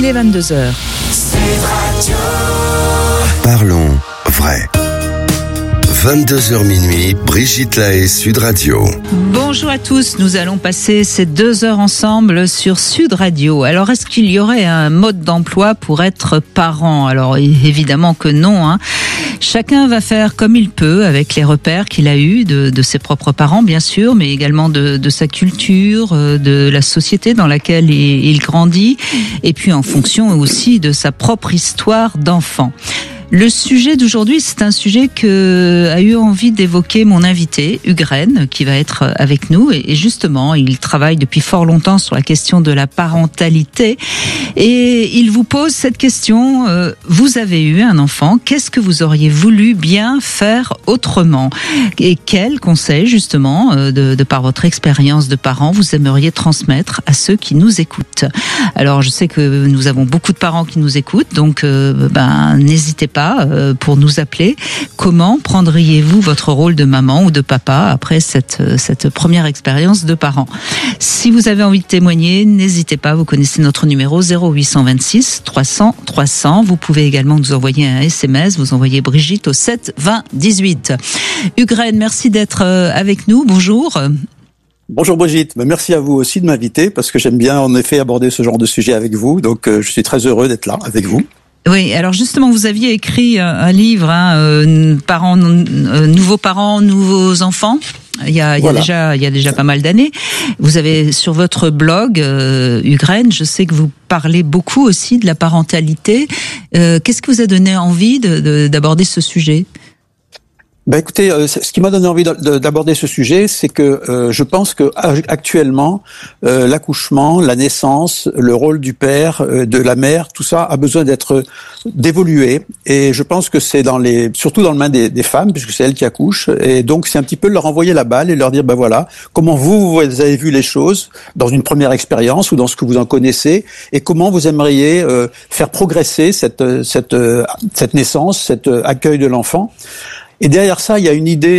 Il est 22h. Parlons vrai. 22h minuit, Brigitte Lahaie, Sud Radio. Bonjour à tous, nous allons passer ces 2 heures ensemble sur Sud Radio. Alors, est-ce qu'il y aurait un mode d'emploi pour être parent ? Alors, évidemment que non. Chacun va faire comme il peut avec les repères qu'il a eus de ses propres parents, bien sûr, mais également de sa culture, de la société dans laquelle il grandit, et puis en fonction aussi de sa propre histoire d'enfant. Le sujet d'aujourd'hui, c'est un sujet que a eu envie d'évoquer mon invité, Hugues, qui va être avec nous. Et justement, il travaille depuis fort longtemps sur la question de la parentalité. Et il vous pose cette question, vous avez eu un enfant, qu'est-ce que vous auriez voulu bien faire autrement ? Et quels conseils, justement, de par votre expérience de parent, vous aimeriez transmettre à ceux qui nous écoutent ? Alors, je sais que nous avons beaucoup de parents qui nous écoutent, donc n'hésitez pas pour nous appeler. Comment prendriez-vous votre rôle de maman ou de papa après cette première expérience de parent ? Si vous avez envie de témoigner, n'hésitez pas, vous connaissez notre numéro 0826 300 300. Vous pouvez également nous envoyer un SMS, vous envoyez Brigitte au 7 20 18. Hugues, merci d'être avec nous. Bonjour. Bonjour Brigitte, merci à vous aussi de m'inviter parce que j'aime bien en effet aborder ce genre de sujet avec vous, donc je suis très heureux d'être là avec vous. Oui, alors justement, vous aviez écrit un livre, nouveaux parents, nouveaux enfants. Il y a déjà pas mal d'années. Vous avez sur votre blog, Hugues, je sais que vous parlez beaucoup aussi de la parentalité. Qu'est-ce qui vous a donné envie d'aborder ce sujet ? Écoutez, ce qui m'a donné envie d'aborder ce sujet, c'est que je pense que actuellement, l'accouchement, la naissance, le rôle du père, de la mère, tout ça a besoin d'évoluer. Et je pense que c'est surtout dans le main des femmes, puisque c'est elles qui accouchent. Et donc, c'est un petit peu leur envoyer la balle et leur dire, voilà, comment vous avez vu les choses dans une première expérience ou dans ce que vous en connaissez, et comment vous aimeriez faire progresser cette naissance, cet accueil de l'enfant. Et derrière ça, il y a une idée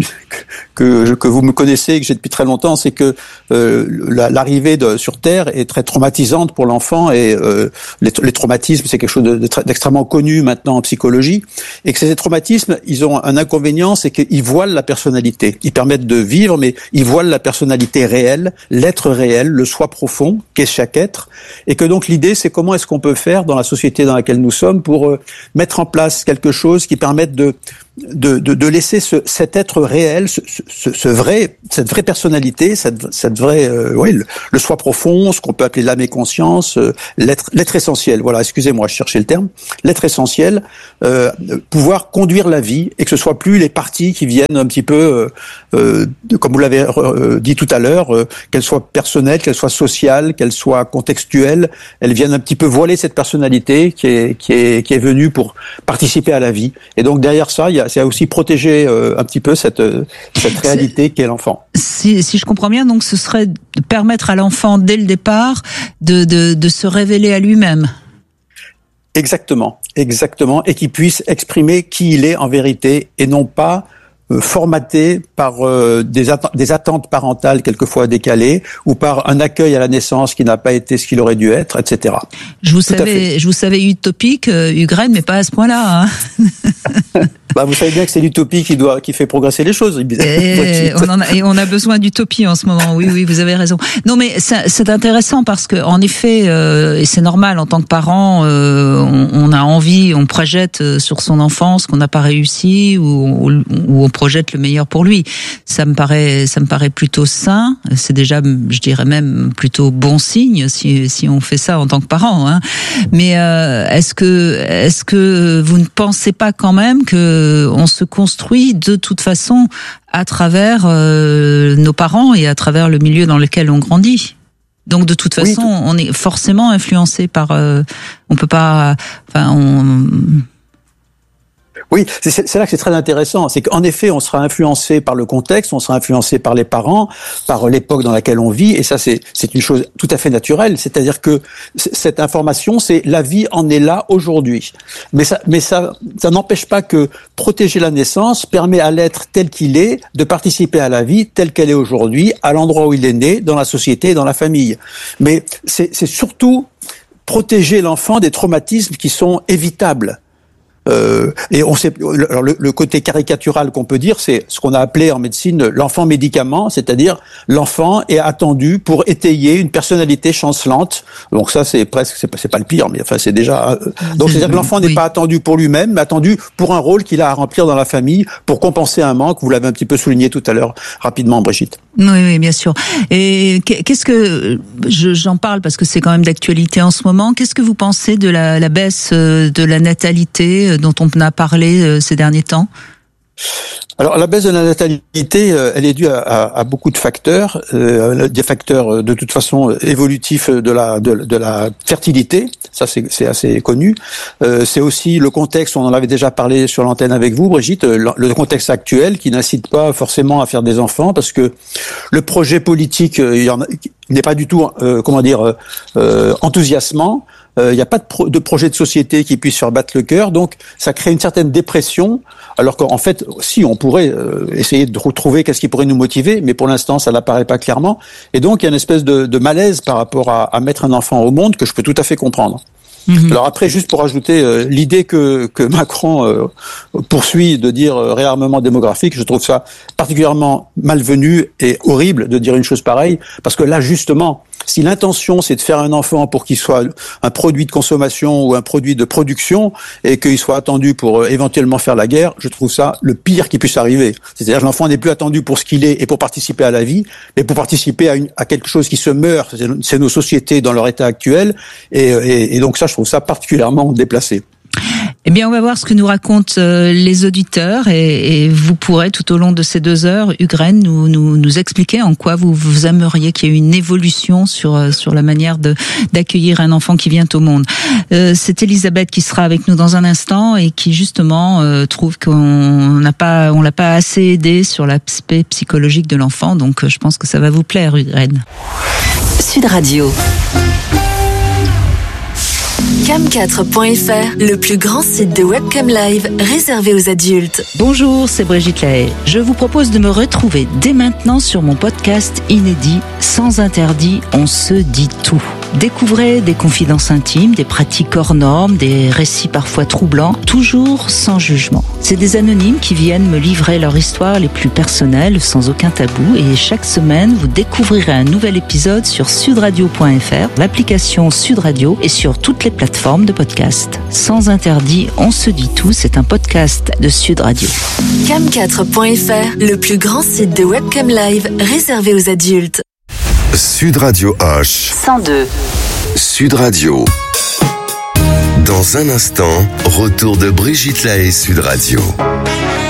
que vous me connaissez et que j'ai depuis très longtemps, c'est que l'arrivée sur Terre est très traumatisante pour l'enfant et les traumatismes, c'est quelque chose d'extrêmement connu maintenant en psychologie, et que ces traumatismes, ils ont un inconvénient, c'est qu'ils voilent la personnalité. Ils permettent de vivre, mais ils voilent la personnalité réelle, l'être réel, le soi profond qu'est chaque être, et que donc l'idée, c'est comment est-ce qu'on peut faire dans la société dans laquelle nous sommes pour mettre en place quelque chose qui permette de laisser cet être réel, cette vraie personnalité, cette vraie, le soi profond, ce qu'on peut appeler l'âme et conscience, l'être essentiel. Voilà, excusez-moi, je cherchais le terme. L'être essentiel, pouvoir conduire la vie et que ce soit plus les parties qui viennent un petit peu, comme vous l'avez dit tout à l'heure, qu'elles soient personnelles, qu'elles soient sociales, qu'elles soient contextuelles, elles viennent un petit peu voiler cette personnalité qui est venue pour participer à la vie. Et donc derrière ça, c'est aussi protéger un petit peu cette réalité qu'est l'enfant. Si je comprends bien, donc ce serait de permettre à l'enfant dès le départ de se révéler à lui-même. Exactement, et qu'il puisse exprimer qui il est en vérité et non pas formaté par des attentes parentales quelquefois décalées ou par un accueil à la naissance qui n'a pas été ce qu'il aurait dû être, etc. Je vous savais utopique, Hugues, mais pas à ce point-là. Vous savez bien que c'est l'utopie qui fait progresser les choses. On a besoin d'utopie en ce moment. Oui, vous avez raison. Non, mais c'est intéressant parce que, en effet, et c'est normal en tant que parent, on a envie, on projette sur son enfant ce qu'on n'a pas réussi ou on projette le meilleur pour lui. Ça me paraît plutôt sain. C'est déjà, je dirais même plutôt bon signe si on fait ça en tant que parent. Mais est-ce que vous ne pensez pas quand même que on se construit de toute façon à travers nos parents et à travers le milieu dans lequel on grandit. Donc de toute façon, on est forcément influencé par. On peut pas. Oui, c'est là que c'est très intéressant. C'est qu'en effet, on sera influencé par le contexte, on sera influencé par les parents, par l'époque dans laquelle on vit, et ça, c'est une chose tout à fait naturelle. C'est-à-dire que cette information, c'est la vie en est là aujourd'hui. Mais ça n'empêche pas que protéger la naissance permet à l'être tel qu'il est de participer à la vie telle qu'elle est aujourd'hui, à l'endroit où il est né, dans la société et dans la famille. Mais c'est surtout protéger l'enfant des traumatismes qui sont évitables. Et on sait, alors le côté caricatural qu'on peut dire, c'est ce qu'on a appelé en médecine l'enfant médicament, c'est-à-dire l'enfant est attendu pour étayer une personnalité chancelante. Donc ça, c'est presque, c'est pas le pire, mais enfin c'est déjà. Donc c'est-à-dire que l'enfant n'est pas attendu pour lui-même, mais attendu pour un rôle qu'il a à remplir dans la famille pour compenser un manque. Vous l'avez un petit peu souligné tout à l'heure rapidement, Brigitte. Oui, bien sûr. Et qu'est-ce que j'en parle parce que c'est quand même d'actualité en ce moment. Qu'est-ce que vous pensez de la baisse de la natalité dont on a parlé ces derniers temps? Alors la baisse de la natalité, elle est due à beaucoup de facteurs, des facteurs de toute façon évolutifs de la fertilité, ça c'est assez connu. C'est aussi le contexte, on en avait déjà parlé sur l'antenne avec vous, Brigitte, le contexte actuel qui n'incite pas forcément à faire des enfants parce que le projet politique n'est pas du tout enthousiasmant. Il n'y a pas de projet de société qui puisse faire battre le cœur, donc ça crée une certaine dépression, alors qu'en fait, si, on pourrait essayer de retrouver qu'est-ce qui pourrait nous motiver, mais pour l'instant, ça n'apparaît pas clairement, et donc il y a une espèce de malaise par rapport à mettre un enfant au monde que je peux tout à fait comprendre. Alors après, juste pour ajouter l'idée que Macron poursuit de dire réarmement démographique, je trouve ça particulièrement malvenu et horrible de dire une chose pareille, parce que là, justement, si l'intention c'est de faire un enfant pour qu'il soit un produit de consommation ou un produit de production et qu'il soit attendu pour éventuellement faire la guerre, je trouve ça le pire qui puisse arriver. C'est-à-dire que l'enfant n'est plus attendu pour ce qu'il est et pour participer à la vie, mais pour participer à quelque chose qui se meurt. C'est nos sociétés dans leur état actuel et donc ça, je trouve ça particulièrement déplacé. Eh bien, on va voir ce que nous racontent les auditeurs et vous pourrez tout au long de ces 2 heures, Hugues-Rennes, nous expliquer en quoi vous aimeriez qu'il y ait une évolution sur la manière d'accueillir un enfant qui vient au monde. C'est Elisabeth qui sera avec nous dans un instant et qui justement trouve qu'on l'a pas assez aidé sur l'aspect psychologique de l'enfant. Donc, je pense que ça va vous plaire, Hugues-Rennes. Sud Radio. Cam4.fr, le plus grand site de webcam live réservé aux adultes. Bonjour, c'est Brigitte Lahaye. Je vous propose de me retrouver dès maintenant sur mon podcast inédit Sans interdit, on se dit tout. Découvrez des confidences intimes, des pratiques hors normes, des récits parfois troublants, toujours sans jugement. C'est des anonymes qui viennent me livrer leur histoire les plus personnelles, sans aucun tabou, et chaque semaine, vous découvrirez un nouvel épisode sur sudradio.fr, l'application Sud Radio et sur toutes les plateformes de podcast. Sans interdit, on se dit tout, c'est un podcast de Sud Radio. Cam4.fr, le plus grand site de webcam live réservé aux adultes. Sud Radio H 102. Sud Radio. Dans un instant, retour de Brigitte Lahaye Sud Radio.